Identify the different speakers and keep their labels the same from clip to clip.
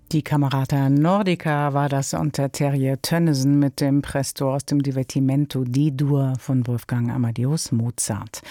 Speaker 1: Die Camerata Nordica war das unter Terje Tönnissen mit dem Presto aus dem Divertimento D-Dur von Wolfgang Amadeus Mozart.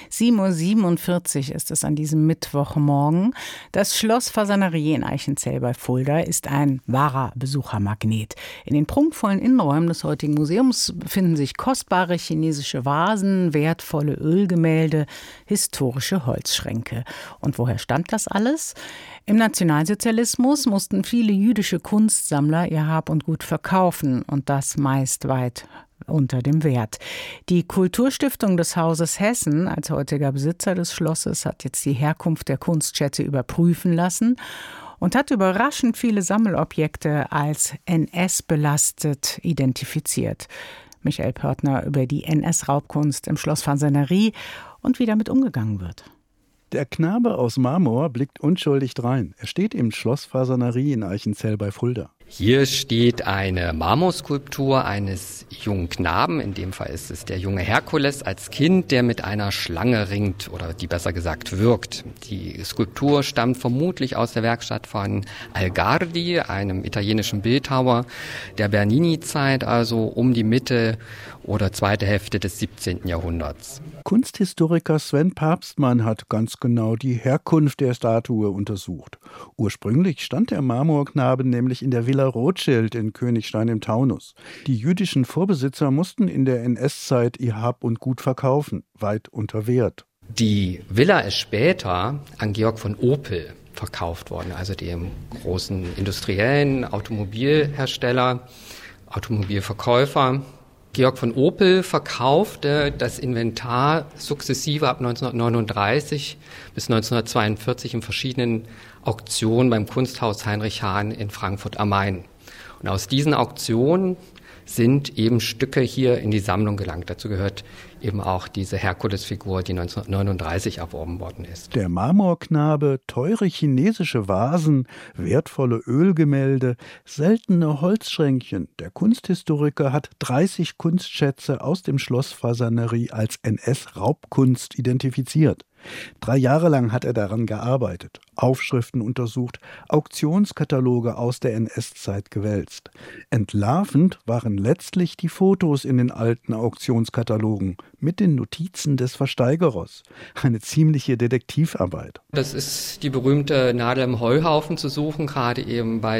Speaker 1: 7:47 Uhr ist es an diesem Mittwochmorgen. Das Schloss Fasanerie in Eichenzell bei Fulda ist ein wahrer Besuchermagnet. In den prunkvollen Innenräumen des heutigen Museums befinden sich kostbare chinesische Vasen, wertvolle Ölgemälde, historische Holzschränke. Und woher stammt das alles? Im Nationalsozialismus mussten viele jüdische Kunstsammler ihr Hab und Gut verkaufen und das meist weit unter dem Wert. Die Kulturstiftung des Hauses Hessen als heutiger Besitzer des Schlosses hat jetzt die Herkunft der Kunstschätze überprüfen lassen und hat überraschend viele Sammelobjekte als NS-belastet identifiziert. Michael Pörtner über die NS-Raubkunst im Schloss Fasanerie und wie damit umgegangen wird.
Speaker 2: Der Knabe aus Marmor blickt unschuldig drein. Er steht im Schloss Fasanerie in Eichenzell bei Fulda.
Speaker 3: Hier steht eine Marmorskulptur eines jungen Knaben, in dem Fall ist es der junge Herkules als Kind, der mit einer Schlange ringt oder die besser gesagt wirkt. Die Skulptur stammt vermutlich aus der Werkstatt von Algardi, einem italienischen Bildhauer der Bernini-Zeit, also um die Mitte oder zweite Hälfte des 17. Jahrhunderts.
Speaker 2: Kunsthistoriker Sven Papstmann hat ganz genau die Herkunft der Statue untersucht. Ursprünglich stand der Marmorknabe nämlich in der Villa Rothschild in Königstein im Taunus. Die jüdischen Vorbesitzer mussten in der NS-Zeit ihr Hab und Gut verkaufen, weit unter Wert.
Speaker 3: Die Villa ist später an Georg von Opel verkauft worden, also dem großen industriellen Automobilhersteller, Automobilverkäufer. Georg von Opel verkaufte das Inventar sukzessive ab 1939 bis 1942 in verschiedenen Auktionen beim Kunsthaus Heinrich Hahn in Frankfurt am Main. Und aus diesen Auktionen sind eben Stücke hier in die Sammlung gelangt. Dazu gehört eben auch diese Herkulesfigur, die 1939 erworben worden ist.
Speaker 2: Der Marmorknabe, teure chinesische Vasen, wertvolle Ölgemälde, seltene Holzschränkchen. Der Kunsthistoriker hat 30 Kunstschätze aus dem Schloss Fasanerie als NS-Raubkunst identifiziert. 3 Jahre lang hat er daran gearbeitet, Aufschriften untersucht, Auktionskataloge aus der NS-Zeit gewälzt. Entlarvend waren letztlich die Fotos in den alten Auktionskatalogen mit den Notizen des Versteigerers. Eine ziemliche Detektivarbeit.
Speaker 3: Das ist die berühmte Nadel im Heuhaufen zu suchen, gerade eben bei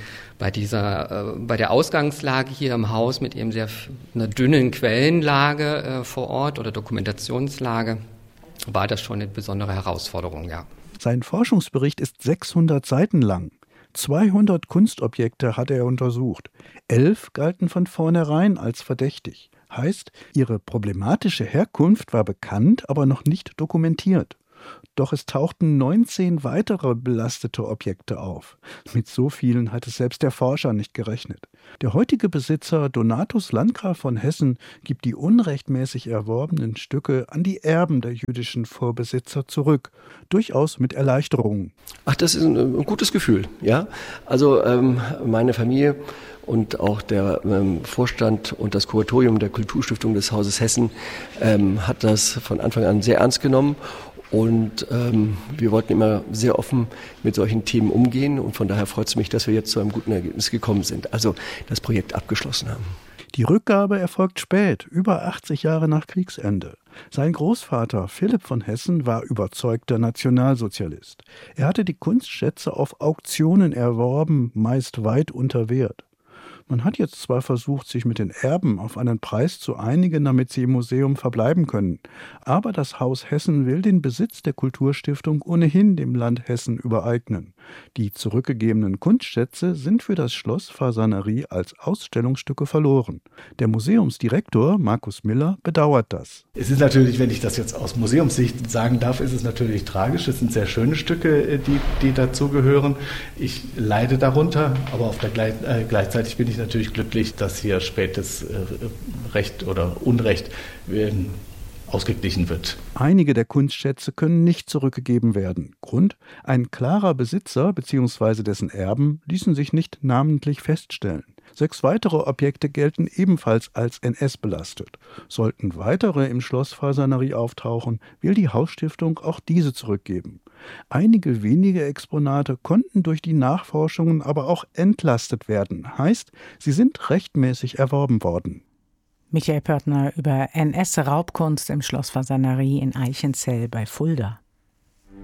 Speaker 3: der Ausgangslage hier im Haus mit eben einer dünnen Quellenlage vor Ort oder Dokumentationslage. War das schon eine besondere Herausforderung, ja.
Speaker 2: Sein Forschungsbericht ist 600 Seiten lang. 200 Kunstobjekte hat er untersucht. 11 galten von vornherein als verdächtig. Heißt, ihre problematische Herkunft war bekannt, aber noch nicht dokumentiert. Doch es tauchten 19 weitere belastete Objekte auf. Mit so vielen hatte selbst der Forscher nicht gerechnet. Der heutige Besitzer Donatus Landgraf von Hessen gibt die unrechtmäßig erworbenen Stücke an die Erben der jüdischen Vorbesitzer zurück. Durchaus mit Erleichterungen.
Speaker 4: Ach, das ist ein gutes Gefühl, ja. Also meine Familie und auch der Vorstand und das Kuratorium der Kulturstiftung des Hauses Hessen hat das von Anfang an sehr ernst genommen. Und wir wollten immer sehr offen mit solchen Themen umgehen. Und von daher freut es mich, dass wir jetzt zu einem guten Ergebnis gekommen sind. Also das Projekt abgeschlossen haben.
Speaker 2: Die Rückgabe erfolgt spät, über 80 Jahre nach Kriegsende. Sein Großvater Philipp von Hessen war überzeugter Nationalsozialist. Er hatte die Kunstschätze auf Auktionen erworben, meist weit unter Wert. Man hat jetzt zwar versucht, sich mit den Erben auf einen Preis zu einigen, damit sie im Museum verbleiben können, aber das Haus Hessen will den Besitz der Kulturstiftung ohnehin dem Land Hessen übereignen. Die zurückgegebenen Kunstschätze sind für das Schloss Fasanerie als Ausstellungsstücke verloren. Der Museumsdirektor Markus Miller bedauert das.
Speaker 5: Es ist natürlich, wenn ich das jetzt aus Museumssicht sagen darf, ist es natürlich tragisch. Es sind sehr schöne Stücke, die dazugehören. Ich leide darunter, aber gleichzeitig bin ich natürlich glücklich, dass hier spätes Recht oder Unrecht ausgeglichen wird.
Speaker 2: Einige der Kunstschätze können nicht zurückgegeben werden. Grund: ein klarer Besitzer bzw. dessen Erben ließen sich nicht namentlich feststellen. 6 weitere Objekte gelten ebenfalls als NS-belastet. Sollten weitere im Schloss Fasanari auftauchen, will die Hausstiftung auch diese zurückgeben. Einige wenige Exponate konnten durch die Nachforschungen aber auch entlastet werden. Heißt, sie sind rechtmäßig erworben worden.
Speaker 1: Michael Pörtner über NS-Raubkunst im Schloss Fasanari in Eichenzell bei Fulda.